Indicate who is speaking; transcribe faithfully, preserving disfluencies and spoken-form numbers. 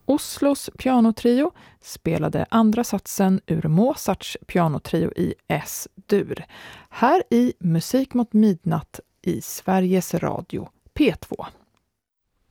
Speaker 1: Oslos pianotrio spelade andra satsen ur Mozarts pianotrio i S-dur. Här i Musik mot midnatt i Sveriges Radio P två.